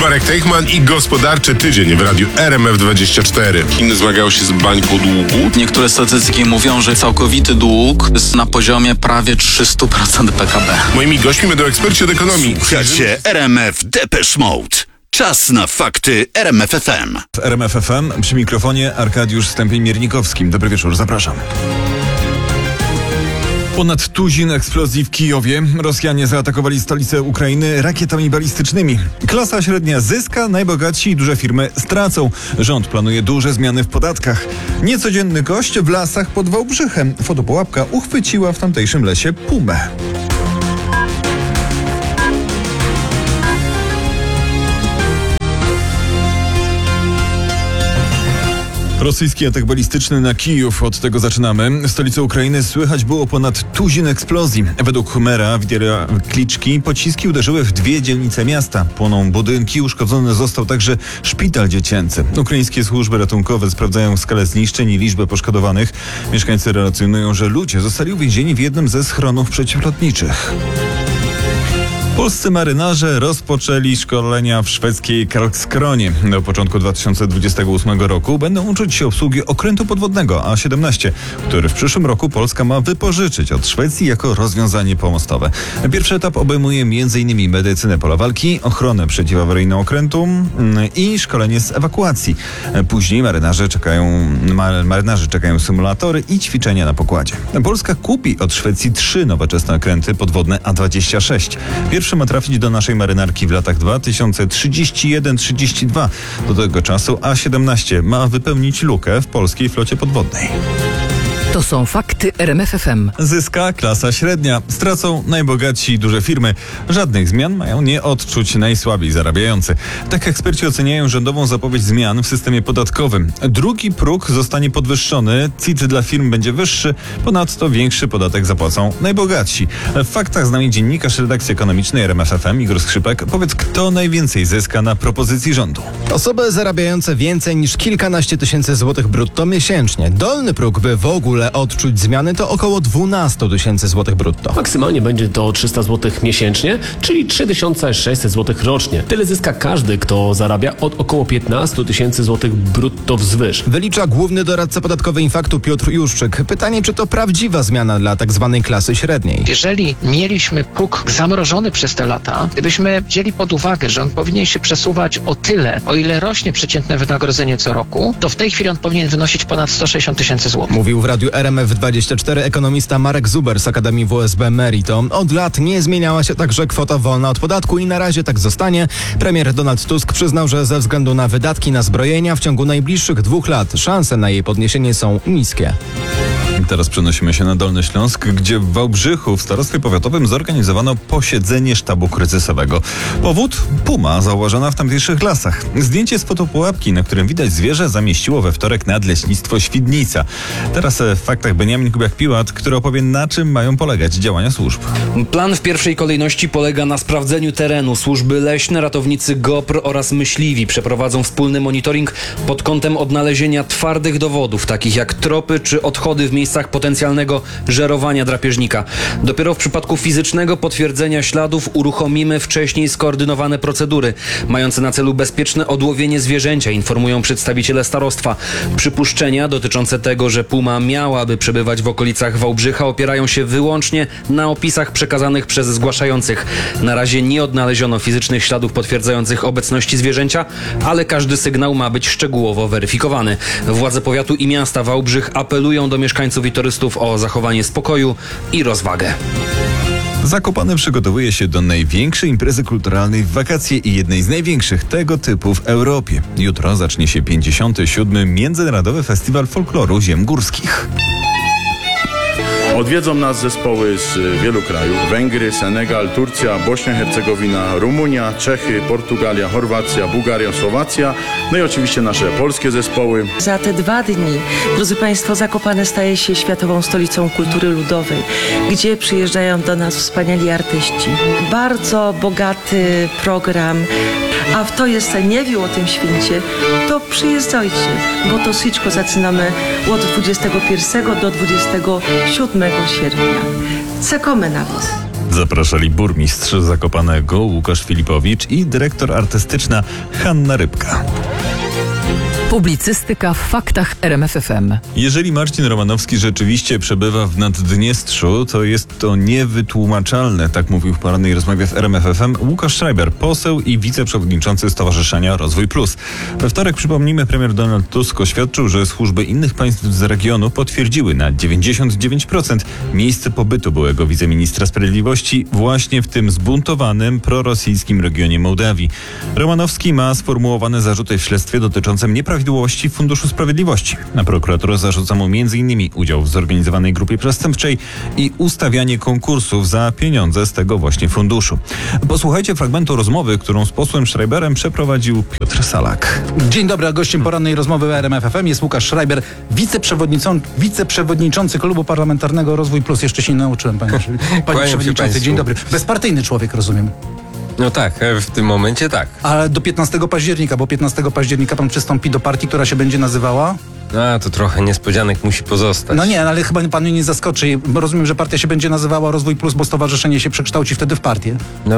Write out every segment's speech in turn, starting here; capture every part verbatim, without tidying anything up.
Marek Teichman i gospodarczy tydzień w radiu R M F dwadzieścia cztery. Chiny zmagają się z bańką długu. Niektóre statystyki mówią, że całkowity dług jest na poziomie prawie trzysta procent P K B. Moimi gośćmi będą eksperci od ekonomii. Słuchacie R M F Depeche Mode. Czas na fakty R M F F M. W R M F F M przy mikrofonie Arkadiusz Stępień-Miernikowski. Dobry wieczór, zapraszam. Ponad tuzin eksplozji w Kijowie. Rosjanie zaatakowali stolicę Ukrainy rakietami balistycznymi. Klasa średnia zyska, najbogatsi i duże firmy stracą. Rząd planuje duże zmiany w podatkach. Niecodzienny gość w lasach pod Wałbrzychem. Fotopułapka uchwyciła w tamtejszym lesie pumę. Rosyjski atak balistyczny na Kijów. Od tego zaczynamy. Stolicę Ukrainy słychać było ponad tuzin eksplozji. Według mera Witera Kliczki pociski uderzyły w dwie dzielnice miasta. Płoną budynki, uszkodzony został także szpital dziecięcy. Ukraińskie służby ratunkowe sprawdzają skalę zniszczeń i liczbę poszkodowanych. Mieszkańcy relacjonują, że ludzie zostali uwięzieni w jednym ze schronów przeciwlotniczych. Polscy marynarze rozpoczęli szkolenia w szwedzkiej Karlskronie. Do początku dwa tysiące dwudziestego ósmego roku będą uczyć się obsługi okrętu podwodnego A siedemnaście, który w przyszłym roku Polska ma wypożyczyć od Szwecji jako rozwiązanie pomostowe. Pierwszy etap obejmuje m in medycynę pola walki, ochronę przeciwawaryjną okrętu i szkolenie z ewakuacji. Później marynarze czekają, marynarze czekają symulatory i ćwiczenia na pokładzie. Polska kupi od Szwecji trzy nowoczesne okręty podwodne A dwadzieścia sześć. Pierwszy ma trafić do naszej marynarki w latach dwa tysiące trzydziestym pierwszym do trzydziestego drugiego. Do tego czasu A siedemnaście ma wypełnić lukę w polskiej flocie podwodnej. To są fakty R M F F M. Zyska klasa średnia. Stracą najbogatsi duże firmy. Żadnych zmian mają nie odczuć najsłabiej zarabiający. Tak eksperci oceniają rządową zapowiedź zmian w systemie podatkowym. Drugi próg zostanie podwyższony, C I T dla firm będzie wyższy, ponadto większy podatek zapłacą najbogatsi. W faktach z nami dziennikarz redakcji ekonomicznej R M F F M Igor Skrzypek. Powiedz, kto najwięcej zyska na propozycji rządu? Osoby zarabiające więcej niż kilkanaście tysięcy złotych brutto miesięcznie. Dolny próg, by w ogóle odczuć zmiany, to około dwanaście tysięcy złotych brutto. Maksymalnie będzie to trzysta złotych miesięcznie, czyli trzy tysiące sześćset złotych rocznie. Tyle zyska każdy, kto zarabia od około piętnaście tysięcy złotych brutto wzwyż. Wylicza główny doradca podatkowy Infaktu Piotr Juszczyk. Pytanie, czy to prawdziwa zmiana dla tak zwanej klasy średniej? Jeżeli mieliśmy próg zamrożony przez te lata, gdybyśmy wzięli pod uwagę, że on powinien się przesuwać o tyle, o ile rośnie przeciętne wynagrodzenie co roku, to w tej chwili on powinien wynosić ponad sto sześćdziesiąt tysięcy złotych. Mówił w radiu R M F dwadzieścia cztery ekonomista Marek Zuber z Akademii W S B Merito. Od lat nie zmieniała się także kwota wolna od podatku i na razie tak zostanie. Premier Donald Tusk przyznał, że ze względu na wydatki na zbrojenia w ciągu najbliższych dwóch lat szanse na jej podniesienie są niskie. Teraz przenosimy się na Dolny Śląsk, gdzie w Wałbrzychu w starostwie powiatowym zorganizowano posiedzenie sztabu kryzysowego. Powód? Puma zauważona w tamtejszych lasach. Zdjęcie z fotopułapki, na którym widać zwierzę, zamieściło we wtorek Nadleśnictwo Świdnica. Teraz w faktach Beniamin Kubiak-Piłat, który opowie, na czym mają polegać działania służb. Plan w pierwszej kolejności polega na sprawdzeniu terenu. Służby leśne, ratownicy G O P R oraz myśliwi przeprowadzą wspólny monitoring pod kątem odnalezienia twardych dowodów, takich jak tropy czy odchody w miejscach potencjalnego żerowania drapieżnika. Dopiero w przypadku fizycznego potwierdzenia śladów uruchomimy wcześniej skoordynowane procedury, mające na celu bezpieczne odłowienie zwierzęcia, informują przedstawiciele starostwa. Przypuszczenia dotyczące tego, że puma miałaby przebywać w okolicach Wałbrzycha, opierają się wyłącznie na opisach przekazanych przez zgłaszających. Na razie nie odnaleziono fizycznych śladów potwierdzających obecności zwierzęcia, ale każdy sygnał ma być szczegółowo weryfikowany. Władze powiatu i miasta Wałbrzych apelują do mieszkańców i turystów o zachowanie spokoju i rozwagę. Zakopane przygotowuje się do największej imprezy kulturalnej w wakacje i jednej z największych tego typu w Europie. Jutro zacznie się pięćdziesiąty siódmy Międzynarodowy Festiwal Folkloru Ziem Górskich. Odwiedzą nas zespoły z wielu krajów: Węgry, Senegal, Turcja, Bośnia, Hercegowina, Rumunia, Czechy, Portugalia, Chorwacja, Bułgaria, Słowacja, no i oczywiście nasze polskie zespoły. Za te dwa dni, drodzy Państwo, Zakopane staje się światową stolicą kultury ludowej, gdzie przyjeżdżają do nas wspaniali artyści. Bardzo bogaty program, a kto jeszcze nie wie o tym święcie, to przyjeżdżajcie, bo to wszystko zaczynamy od dwudziestego pierwszego do dwudziestego siódmego sierpnia. Czekamy na Was. Zapraszali burmistrz Zakopanego Łukasz Filipowicz i dyrektor artystyczna Hanna Rybka. Publicystyka w faktach R M F F M. Jeżeli Marcin Romanowski rzeczywiście przebywa w Naddniestrzu, to jest to niewytłumaczalne, tak mówił w porannej rozmowie w R M F F M Łukasz Schreiber, poseł i wiceprzewodniczący Stowarzyszenia Rozwój Plus. We wtorek, przypomnijmy, premier Donald Tusk oświadczył, że służby innych państw z regionu potwierdziły na dziewięćdziesiąt dziewięć procent miejsce pobytu byłego wiceministra sprawiedliwości właśnie w tym zbuntowanym, prorosyjskim regionie Mołdawii. Romanowski ma sformułowane zarzuty w śledztwie dotyczącym nieprawidłowości w Funduszu Sprawiedliwości. A prokuratura zarzuca mu między innymi udział w zorganizowanej grupie przestępczej i ustawianie konkursów za pieniądze z tego właśnie funduszu. Posłuchajcie fragmentu rozmowy, którą z posłem Schreiberem przeprowadził Piotr Salak. Dzień dobry, a gościem porannej rozmowy w R M F F M jest Łukasz Schreiber, wiceprzewodniczący, wiceprzewodniczący Klubu Parlamentarnego Rozwój Plus. Jeszcze się nie nauczyłem, panie, panie przewodniczący. Dzień dobry. Bezpartyjny człowiek, rozumiem. No tak, w tym momencie tak. Ale do piętnastego października, bo piętnastego października pan przystąpi do partii, która się będzie nazywała? A, to trochę niespodzianek musi pozostać. No nie, ale chyba pan mnie nie zaskoczy. Rozumiem, że partia się będzie nazywała Rozwój Plus, bo stowarzyszenie się przekształci wtedy w partię. No,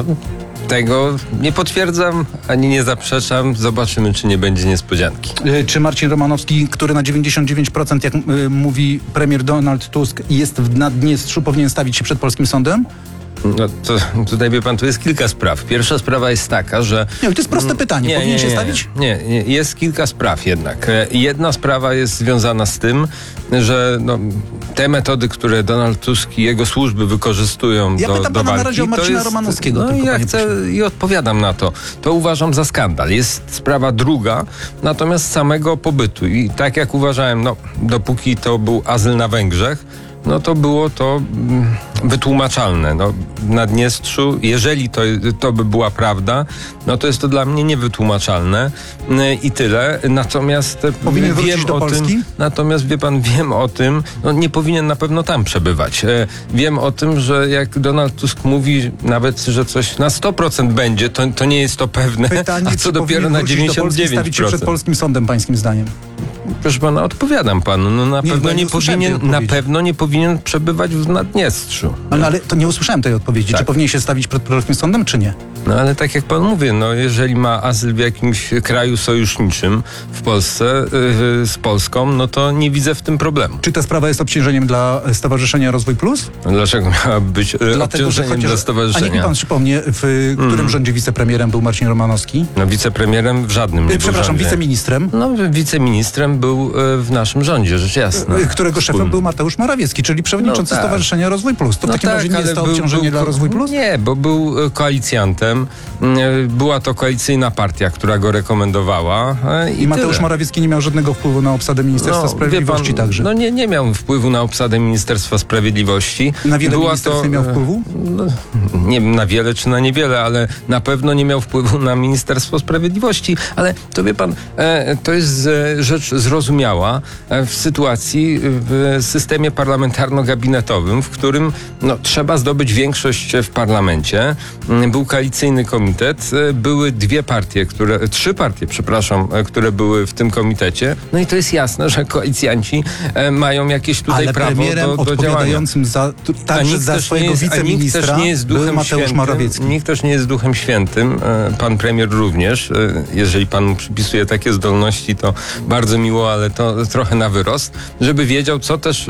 tego nie potwierdzam, ani nie zaprzeczam. Zobaczymy, czy nie będzie niespodzianki. Czy Marcin Romanowski, który na dziewięćdziesiąt dziewięć procent, jak y, mówi premier Donald Tusk, jest w Naddniestrzu, powinien stawić się przed polskim sądem? No to tutaj, wie pan, tu jest kilka spraw. Pierwsza sprawa jest taka, że... Nie, to jest proste pytanie. Nie, Powinien nie, się nie, stawić? Nie, nie, jest kilka spraw jednak. Jedna sprawa jest związana z tym, że no, te metody, które Donald Tusk i jego służby wykorzystują ja do, pytam do pana walki, na razie o Marcina to jest, Romanowskiego. No tylko, ja chcę i odpowiadam na to. To uważam za skandal. Jest sprawa druga, natomiast samego pobytu. I tak jak uważałem, no dopóki to był azyl na Węgrzech, no to było to mm, wytłumaczalne. No, w Naddniestrzu, jeżeli to, to by była prawda, no to jest to dla mnie niewytłumaczalne y, i tyle. Natomiast powinien wiem wrócić do o Polski? tym, natomiast wie pan, wiem o tym, no nie powinien na pewno tam przebywać. E, wiem o tym, że jak Donald Tusk mówi nawet, że coś na sto procent będzie, to, to nie jest to pewne, Pytanie, a co dopiero na dziewięćdziesiąt dziewięć procent. Stawić się przed polskim sądem, pańskim zdaniem? Proszę pana, odpowiadam panu. No na Nie, pewno nie nie usłyszałem tej powinien, na odpowiedzi. pewno nie powinien przebywać w Naddniestrzu. Ale, ale to nie usłyszałem tej odpowiedzi. Tak. Czy powinien się stawić przed polskim sądem, czy nie? No ale tak jak pan mówi, no jeżeli ma azyl w jakimś kraju sojuszniczym w Polsce yy, z Polską, no to nie widzę w tym problemu. Czy ta sprawa jest obciążeniem dla Stowarzyszenia Rozwój Plus? No dlaczego miałaby być yy, Dlatego, że obciążeniem chociaż- dla A niech mi stowarzyszenia? pan przypomnie, w którym Mm. rządzie wicepremierem był Marcin Romanowski? No wicepremierem w żadnym nie Yy, był Przepraszam, rządzie. wiceministrem? No wiceministrem był yy, w naszym rządzie, rzecz jasna. Yy, Którego szefem Wspólnym. był Mateusz Morawiecki, czyli przewodniczący No tak. Stowarzyszenia Rozwój Plus. To w No takim tak, razie nie ale jest to był- obciążenie był- dla Rozwój Plus? Nie, bo był e, koalicjantem. E, Była to koalicyjna partia, która go rekomendowała. e, I, I Mateusz tyle. Morawiecki nie miał żadnego wpływu na obsadę Ministerstwa No, Sprawiedliwości wie pan, także. No nie, nie miał wpływu na obsadę Ministerstwa Sprawiedliwości. Na wiele Była ministerstw to, nie miał e, wpływu? No, nie wiem na wiele czy na niewiele, ale na pewno nie miał wpływu na Ministerstwo Sprawiedliwości. Ale to wie pan, e, to jest e, rzecz zrozumiała e, w sytuacji, w systemie parlamentarno-gabinetowym, w którym no, trzeba zdobyć większość w parlamencie. Mm, Był koalicyjny komitet, e, były dwie partie, które, trzy partie, przepraszam, e, które były w tym komitecie. No i to jest jasne, że koalicjanci e, mają jakieś tutaj Ale prawo premierem do, do działania. odpowiadającym za, tu- A także nikt za też nie swojego jest- a nikt wiceministra też nie jest był duchem Mateusz świętym. Morawiecki. Nikt też nie jest duchem świętym. E, Pan premier również. E, Jeżeli pan mu przypisuje takie zdolności, to bardzo miło, ale to trochę na wyrost, żeby wiedział, co też e,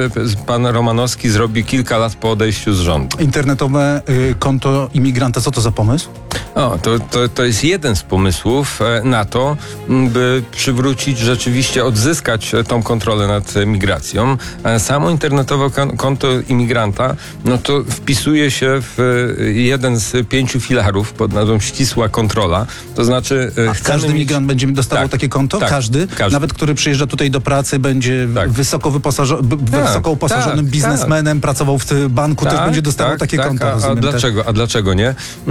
pan Romanowski zrobi kilka lat po odejściu z rządu. Internetowe y, konto imigranta, co to za pomysł? O, to, to, to jest jeden z pomysłów e, na to, m, by przywrócić, rzeczywiście odzyskać e, tą kontrolę nad e, migracją. E, Samo internetowe kon- konto imigranta, no to wpisuje się w e, jeden z pięciu filarów pod nazwą ścisła kontrola. To znaczy e, A chcemy każdy mieć- migrant będzie dostawał Tak, takie konto? tak, każdy? każdy. Nawet który przyjeżdża tutaj do pracy, będzie Tak. wysoko, wyposażo- b- Tak, wysoko uposażonym tak, biznesmenem, pracował w banku, też tak, będzie dostawał tak, takie tak, konto, a, a rozumiem. tak? dlaczego? A dlaczego nie? Mm,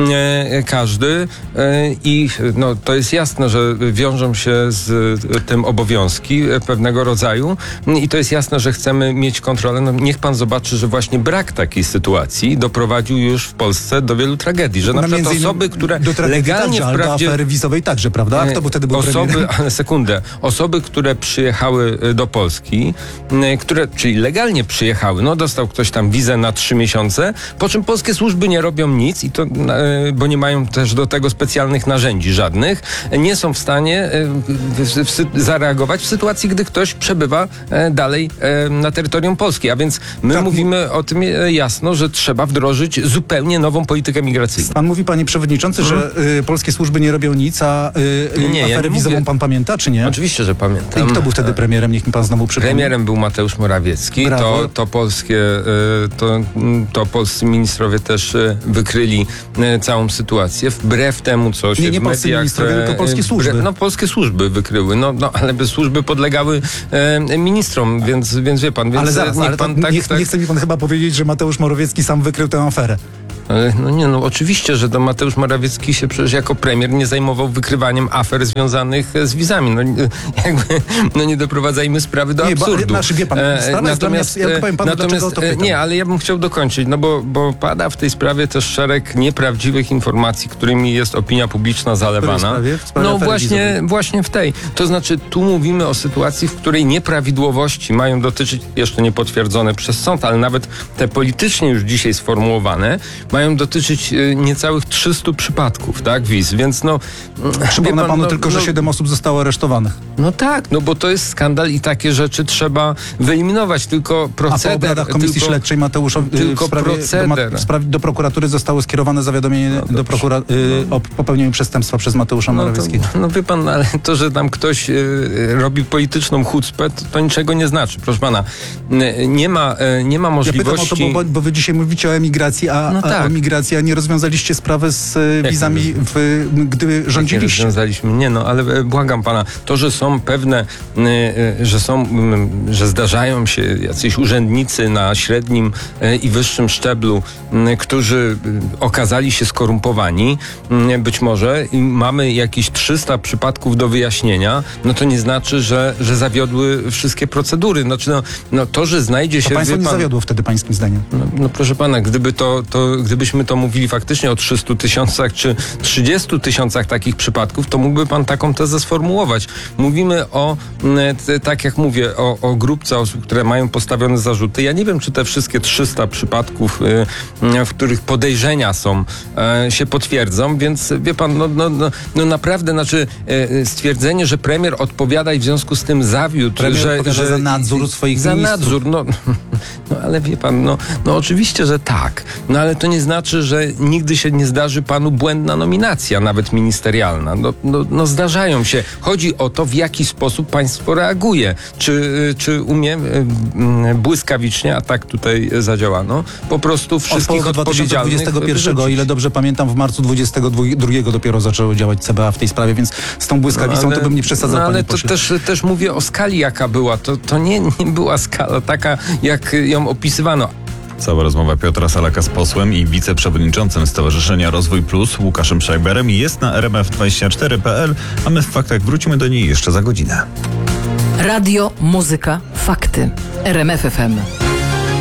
e, każdy e, i no, to jest jasne, że wiążą się z e, tym obowiązki e, pewnego rodzaju i to jest jasne, że chcemy mieć kontrolę. No, niech pan zobaczy, że właśnie brak takiej sytuacji doprowadził już w Polsce do wielu tragedii, że na No, przykład między innymi osoby, które do tragedii legalnie także, ale wprawdzie... do afery wizowej także, prawda? A kto był wtedy był Osoby, premierem? ale sekundę, osoby, które przyjechały do Polski, y, które, czyli legalnie przyjechały, no dostał ktoś tam wizę na trzy miesiące, po czym polskie służby nie robią nic i to, y, bo nie mają też do tego specjalnych narzędzi żadnych, nie są w stanie y, w, w, w, zareagować w sytuacji, gdy ktoś przebywa y, dalej y, na terytorium Polski, a więc my Tak. mówimy o tym y, jasno, że trzeba wdrożyć zupełnie nową politykę migracyjną. Pan mówi, panie przewodniczący, Mhm. że y, polskie służby nie robią nic, a y, Nie, nie, ja aferę nie wizową mówię. pan pamięta, czy nie? Oczywiście, że pamiętam. I kto był wtedy premierem? Niech mi pan znowu przypomni. Premierem był Mateusz Morawiecki. Brawo. To, to polskie, y, to, to polscy ministrowie też y, wykryli y, całą sytuację. Wbrew temu, co się Nie, nie w polscy mediach... ministrowie, y, tylko polskie wbre- służby. No, polskie służby wykryły. No, no ale by służby podlegały y, ministrom, więc, więc wie pan, więc Ale zaraz, niech ale pan to tak, nie, tak... nie chce mi pan chyba powiedzieć, że Mateusz Morawiecki sam wykrył tę aferę. Ale no nie, no oczywiście, że to Mateusz Morawiecki się przecież jako premier nie zajmował wykrywaniem afer związanych z wizami. No nie- jakby, no nie doprowadzajmy sprawy do Nie, bo- absurdu. znaczy, wie pan, E, sprawa jest dla mnie- ja powiem panu, dlaczego o to e, pytam. nie, ale ja bym chciał dokończyć, no bo, bo pada w tej sprawie też szereg nieprawdziwych informacji, którymi jest opinia publiczna zalewana. sprawie? W sprawie No afery właśnie, wizowej. właśnie w tej. To znaczy tu mówimy o sytuacji, w której nieprawidłowości mają dotyczyć, jeszcze nie potwierdzone przez sąd, ale nawet te politycznie już dzisiaj sformułowane, mają dotyczyć e, niecałych trzystu przypadków, tak, wiz, więc no... Przypomnę wie pan, panu no, tylko, że no, siedem osób zostało aresztowanych. No tak, no bo to jest skandal i takie rzeczy trzeba wyeliminować, tylko A po proceder... obradach Komisji tylko, Śledczej Mateuszowi y, tylko w sprawie, do, ma- proceder. w sprawie do prokuratury zostało skierowane zawiadomienie do prokura- y, o popełnieniu przestępstwa przez Mateusza No, to, Morawieckiego. no wie pan, ale to, że tam ktoś y, robi polityczną chucpę, to, to niczego nie znaczy. Proszę pana, y, nie ma, y, nie ma Ja pytam możliwości... o to, bo, bo wy dzisiaj mówicie o emigracji, a, No a tak. o emigracji, a nie rozwiązaliście sprawy z y, Jak wizami, nie w, gdy Nie rządziliście. rozwiązaliśmy. Nie no, ale e, błagam pana, to, że są pewne, y, y, że są, y, że zdarzają się jacyś urzędnicy na średnim y, i wyższym szczeblu, y, którzy y, okazali się skorumpowani, y, być może i mamy jakieś trzysta przypadków do wyjaśnienia, no to nie znaczy, że, że zawiodły wszystkie procedury. Znaczy, no, no to, że znajdzie się... To państwo wie nie pan, zawiodło wtedy pańskim zdaniem. No, no proszę pana, gdyby to, to, gdybyśmy to mówili faktycznie o trzystu tysiącach czy trzydziestu tysiącach takich przypadków, to mógłby pan taką tezę sformułować. Mówimy o, m, t, tak jak mówię, o, o grupce osób, które mają postawione zarzuty. Ja nie wiem, czy te wszystkie trzysta przypadków, y, y, w których podejrzenia są, y, się potwierdzą, więc wie pan, no, no, no, no naprawdę, znaczy y, stwierdzenie, że premier odpowiada i w związku z tym zawiódł, Premier że, odpowiada że za nadzór swoich za ministrów. nadzór, no, no ale wie pan, no, no oczywiście, że tak. No ale to nie znaczy, że nigdy się nie zdarzy panu błędna nominacja, nawet ministerialna. No, no, no zdarzają się. Chodzi o to, w jaki sposób państwo reaguje. Czy, czy umie y, y, błyskawicznie, a tak tutaj zadziałano, po prostu Od wszystkich połowy dwa tysiące odpowiedzialnych dwudziestego pierwszego, o wyrzucić. ile dobrze pamiętam, w marcu dwudziestego drugiego dopiero zaczęło działać C B A w tej sprawie, więc z tą błyskawicą to bym nie przesadzał, no, ale panie to pośle. też, też mówię o skali, jaka była. To, to nie, nie była skala taka, jak ją opisywano. Cała rozmowa Piotra Salaka z posłem i wiceprzewodniczącym Stowarzyszenia Rozwój Plus Łukaszem Szajberem jest na R M F dwadzieścia cztery kropka P L, a my w faktach wrócimy do niej jeszcze za godzinę. Radio, muzyka, fakty. R M F F M.